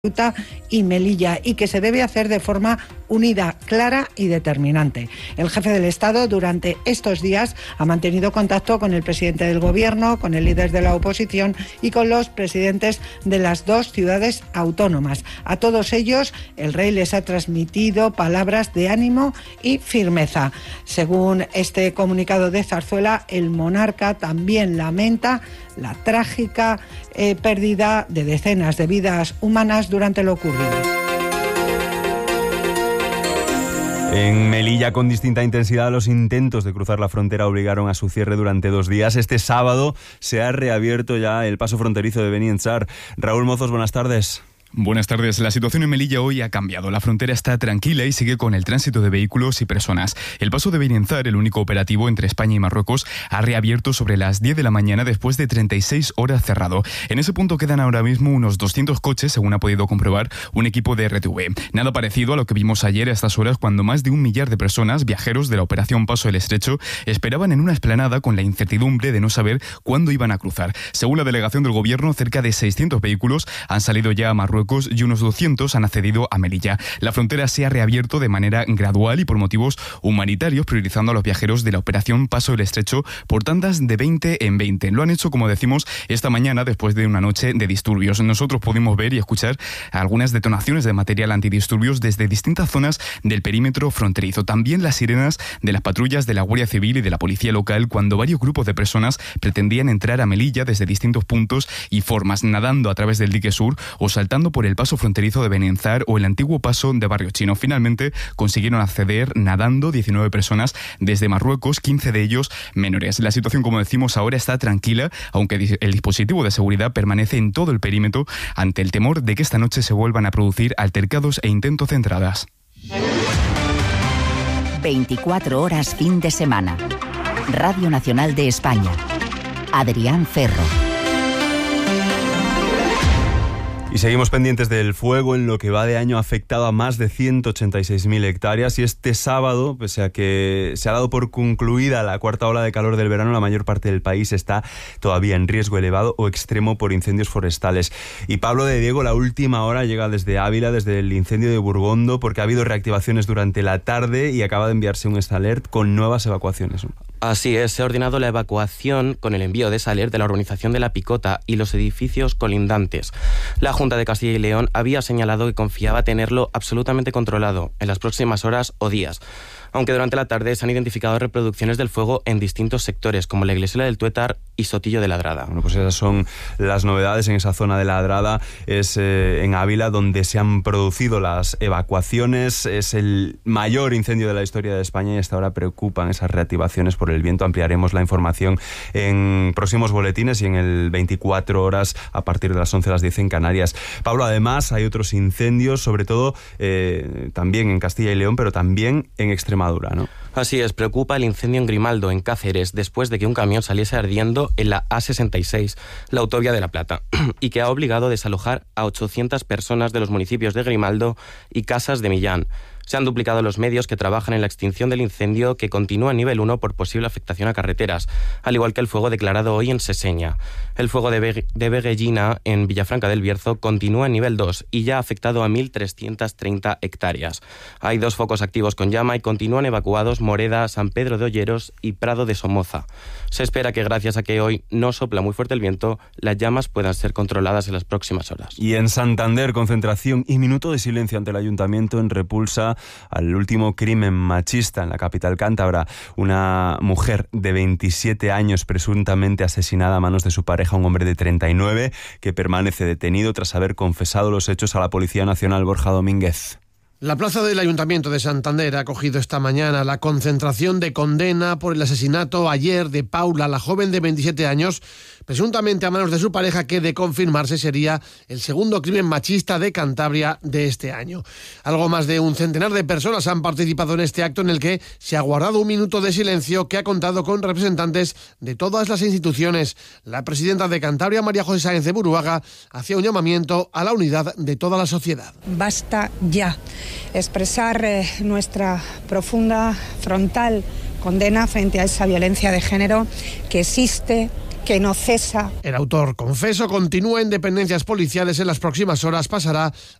y Melilla, y que se debe hacer de forma unida, clara y determinante. El jefe del Estado durante estos días ha mantenido contacto con el presidente del Gobierno, con el líder de la oposición y con los presidentes de las dos ciudades autónomas. A todos ellos el rey les ha transmitido palabras de ánimo y firmeza. Según este comunicado de Zarzuela, el monarca también lamenta la trágica pérdida de decenas de vidas humanas durante lo ocurrido. En Melilla, con distinta intensidad, los intentos de cruzar la frontera obligaron a su cierre durante 2 días. Este sábado se ha reabierto ya el paso fronterizo de Benientzar. Raúl Mozos, buenas tardes. Buenas tardes. La situación en Melilla hoy ha cambiado. La frontera está tranquila y sigue con el tránsito de vehículos y personas. El paso de Benientzar, el único operativo entre España y Marruecos, ha reabierto sobre las 10 de la mañana después de 36 horas cerrado. En ese punto quedan ahora mismo unos 200 coches, según ha podido comprobar un equipo de RTV. Nada parecido a lo que vimos ayer a estas horas, cuando más de 1 millar de personas, viajeros de la operación Paso del Estrecho, esperaban en una explanada con la incertidumbre de no saber cuándo iban a cruzar. Según la delegación del Gobierno, cerca de 600 vehículos han salido ya a Marruecos y unos 200 han accedido a Melilla. La frontera se ha reabierto de manera gradual y por motivos humanitarios, priorizando a los viajeros de la operación Paso del Estrecho por tandas de 20 en 20. Lo han hecho, como decimos, esta mañana después de una noche de disturbios. Nosotros pudimos ver y escuchar algunas detonaciones de material antidisturbios desde distintas zonas del perímetro fronterizo. También las sirenas de las patrullas de la Guardia Civil y de la Policía Local cuando varios grupos de personas pretendían entrar a Melilla desde distintos puntos y formas, nadando a través del dique sur o saltando por el paso fronterizo de Benientzar o el antiguo paso de Barrio Chino. Finalmente consiguieron acceder nadando 19 personas desde Marruecos, 15 de ellos menores. La situación, como decimos, ahora está tranquila, aunque el dispositivo de seguridad permanece en todo el perímetro ante el temor de que esta noche se vuelvan a producir altercados e intentos de entradas. 24 horas fin de semana. Radio Nacional de España. Adrián Ferro. Y seguimos pendientes del fuego. En lo que va de año ha afectado a más de 186.000 hectáreas y este sábado, pese a que se ha dado por concluida la cuarta ola de calor del verano, la mayor parte del país está todavía en riesgo elevado o extremo por incendios forestales. Y Pablo de Diego, la última hora llega desde Ávila, desde el incendio de Burgondo, porque ha habido reactivaciones durante la tarde y acaba de enviarse un alert con nuevas evacuaciones. Así es, se ha ordenado la evacuación con el envío de esa alert de la urbanización de La Picota y los edificios colindantes. La Junta de Castilla y León había señalado que confiaba tenerlo absolutamente controlado en las próximas horas o días, aunque durante la tarde se han identificado reproducciones del fuego en distintos sectores, como la Iglesia del Tuétar y Sotillo de Ladrada. Bueno, pues esas son las novedades en esa zona de Ladrada. Es en Ávila donde se han producido las evacuaciones. Es el mayor incendio de la historia de España y hasta ahora preocupan esas reactivaciones por el viento. Ampliaremos la información en próximos boletines y en el 24 horas a partir de las 11 a las 10 en Canarias. Pablo, además hay otros incendios, sobre todo también en Castilla y León, pero también en Extremadura, ¿no? Así es, preocupa el incendio en Grimaldo, en Cáceres, después de que un camión saliese ardiendo en la A66, la autovía de La Plata, y que ha obligado a desalojar a 800 personas de los municipios de Grimaldo y Casas de Millán. Se han duplicado los medios que trabajan en la extinción del incendio, que continúa a nivel 1 por posible afectación a carreteras, al igual que el fuego declarado hoy en Seseña. El fuego de Veguellina, en Villafranca del Bierzo, continúa en nivel 2 y ya ha afectado a 1.330 hectáreas. Hay 2 focos activos con llama y continúan evacuados Moreda, San Pedro de Olleros y Prado de Somoza. Se espera que gracias a que hoy no sopla muy fuerte el viento, las llamas puedan ser controladas en las próximas horas. Y en Santander, concentración y minuto de silencio ante el ayuntamiento en repulsa al último crimen machista en la capital cántabra. Una mujer de 27 años presuntamente asesinada a manos de su pareja, un hombre de 39, que permanece detenido tras haber confesado los hechos a la Policía Nacional. Borja Domínguez. La plaza del Ayuntamiento de Santander ha acogido esta mañana la concentración de condena por el asesinato ayer de Paula, la joven de 27 años, presuntamente a manos de su pareja, que de confirmarse sería el segundo crimen machista de Cantabria de este año. Algo más de un centenar de personas han participado en este acto en el que se ha guardado un minuto de silencio que ha contado con representantes de todas las instituciones. La presidenta de Cantabria, María José Sáenz de Buruaga, hacía un llamamiento a la unidad de toda la sociedad. Basta ya. Expresar nuestra profunda, frontal condena frente a esa violencia de género que existe que no cesa. El autor, confeso, continúa en dependencias policiales. En las próximas horas pasará